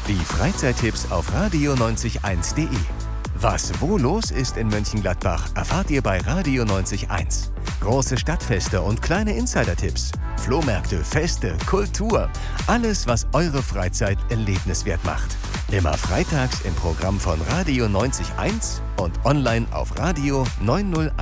Die Freizeittipps auf radio901.de. Was wo los ist in Mönchengladbach, erfahrt ihr bei Radio 90.1. Große Stadtfeste und kleine Insider-Tipps, Flohmärkte, Feste, Kultur. Alles, was eure Freizeit erlebniswert macht. Immer freitags im Programm von Radio 90.1 und online auf Radio 901.